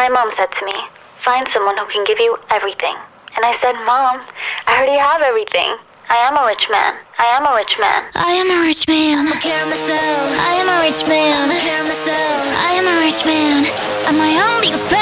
My mom said to me, find someone who can give you everything. And I said, Mom, I already have everything. I am a rich man. I am a rich man. I am a rich man. I care myself. I am a rich man. I care myself. I am a rich man. I'm my own biggest fan.